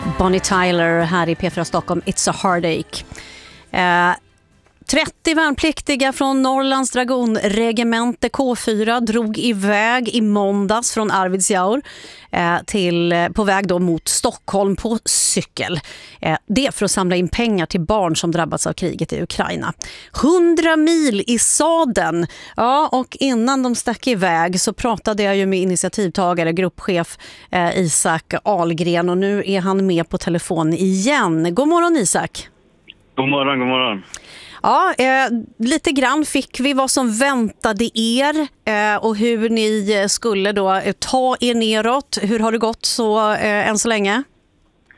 Bonnie Tyler här i P4 Stockholm, It's a Heartache. 30 värnpliktiga från Norrlands dragonregemente K4 drog iväg i måndags från Arvidsjaur på väg då mot Stockholm på cykel. Det för att samla in pengar till barn som drabbats av kriget i Ukraina. 100 mil i sadeln. Ja, och innan de stack iväg så pratade jag ju med initiativtagare, gruppchef Isak Ahlgren, och nu är han med på telefon igen. God morgon Isak. God morgon, god morgon. Ja, lite grann fick vi vad som väntade er och hur ni skulle då ta er neråt. Hur har det gått så än så länge?